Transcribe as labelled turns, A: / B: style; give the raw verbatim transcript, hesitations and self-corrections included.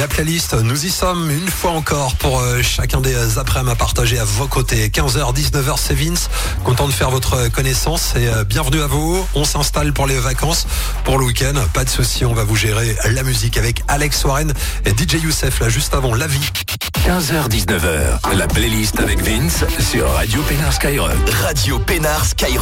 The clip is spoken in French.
A: La playlist, nous y sommes une fois encore pour euh, chacun des après-midi à partager à vos côtés. quinze heures, dix-neuf heures, c'est Vince. Content de faire votre connaissance et euh, bienvenue à vous. On s'installe pour les vacances, pour le week-end. Pas de souci, on va vous gérer la musique avec Alex Warren et D J Youssef, là juste avant La Vie.
B: quinze heures, dix-neuf heures, la playlist avec Vince sur Radio Pénard Skyrock.
C: Radio Pénard Skyrock.